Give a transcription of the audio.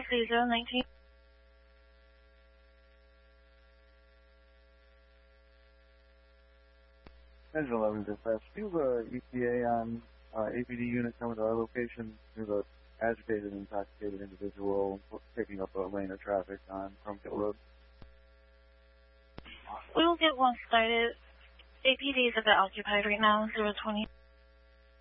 3019. Engine 11 dispatch. Do you have an ETA on APD unit coming to our location? There's an agitated, intoxicated individual picking up a lane of traffic on Crumpkill Road. We will get one started. APD is a bit occupied right now, 020.